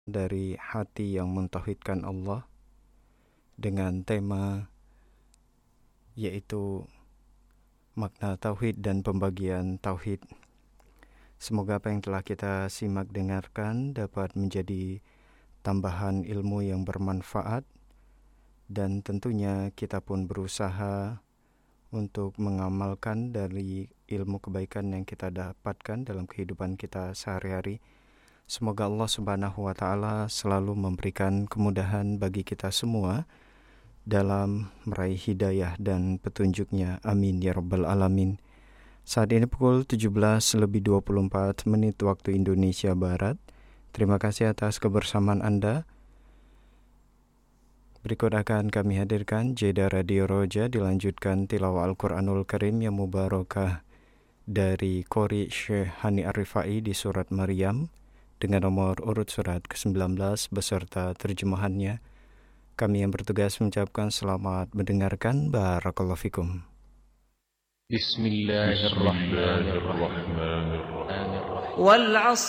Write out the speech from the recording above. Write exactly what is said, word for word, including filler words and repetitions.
dari hati yang mentauhidkan Allah dengan tema yaitu makna tauhid dan pembagian tauhid. Semoga apa yang telah kita simak dengarkan dapat menjadi tambahan ilmu yang bermanfaat, dan tentunya kita pun berusaha untuk mengamalkan dari ilmu kebaikan yang kita dapatkan dalam kehidupan kita sehari-hari. Semoga Allah Subhanahu wa Ta'ala selalu memberikan kemudahan bagi kita semua dalam meraih hidayah dan petunjuknya. Amin ya rabbal alamin. Saat ini pukul tujuh belas lebih dua puluh empat menit waktu Indonesia Barat. Terima kasih atas kebersamaan Anda. Berikut akan kami hadirkan Jeda Radio Roja, dilanjutkan tilawah Al-Quranul Karim yang mubarakah dari Qori Syekh Hani Ar-Rifai di surat Maryam dengan nomor urut surat ke sembilan belas beserta terjemahannya. Kami yang bertugas mengucapkan selamat mendengarkan. Barakallahu fikum. Bismillahirrahmanirrahim. Wal 'asr